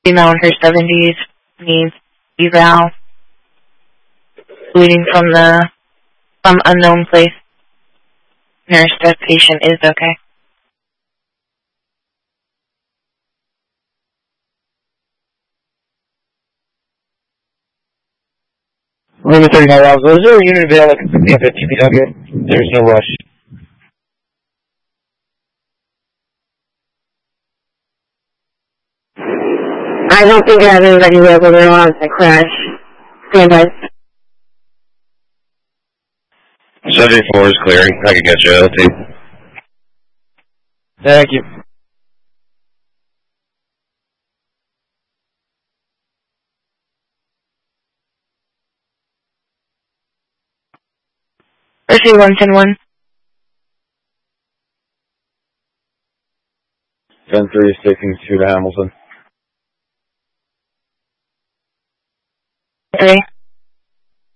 Female in her 70s needs eval. Bleeding from unknown place. Nurse says patient is okay. Room 39 Roswell. Is there a unit available that can pick me up at TPW? There's no rush. I don't think I have anybody available. They're on a crash. Stand by. 74 is clearing. I can get you LT. Thank you. Mercy 110-1. 10-3 sticking to Hamilton. 3.